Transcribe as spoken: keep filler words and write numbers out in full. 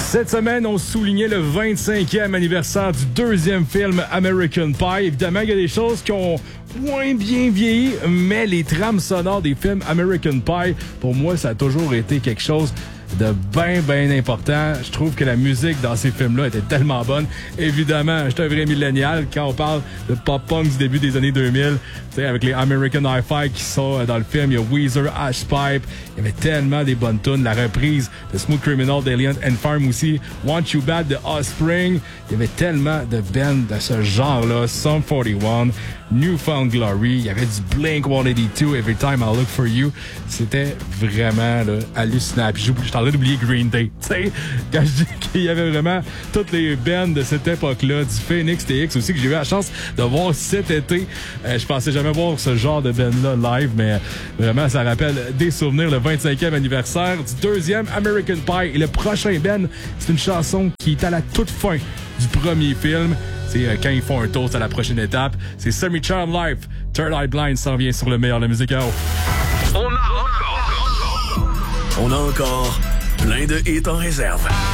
Cette semaine, on soulignait le vingt-cinquième anniversaire du deuxième film American Pie. Évidemment, il y a des choses qui ont moins bien vieilli, mais les trames sonores des films American Pie, pour moi, ça a toujours été quelque chose de bien, bien important. Je trouve que la musique dans ces films-là était tellement bonne. Évidemment, j'étais un vrai millénial quand on parle de pop-punk du début des années deux mille. Tu sais, avec les American Hi-Fi qui sont dans le film, il y a Weezer, Ash Pipe. Il y avait tellement des bonnes tunes. La reprise de Smooth Criminal d'Alien and Farm aussi. Want You Bad de Offspring. Il y avait tellement de bands de ce genre-là. Sum forty-one, New Found Glory. Il y avait du Blink one eighty-two, Every Time I Look For You. C'était vraiment là, hallucinant. Puis j'étais en train d'oublier Green Day. Tu sais, quand je dis qu'il y avait vraiment toutes les bands de cette époque-là, du Phoenix T X aussi, que j'ai eu la chance de voir cet été. Euh, je pensais jamais voir ce genre de band-là live, mais vraiment, ça rappelle des souvenirs. Le vingt-cinquième anniversaire du deuxième American Pie. Et le prochain band, c'est une chanson qui est à la toute fin du premier film. C'est euh, quand ils font un toast à la prochaine étape. C'est Semi Charm Life. Third Eye Blind s'en vient sur le meilleur de la musique. On a encore, on a encore plein de hits en réserve.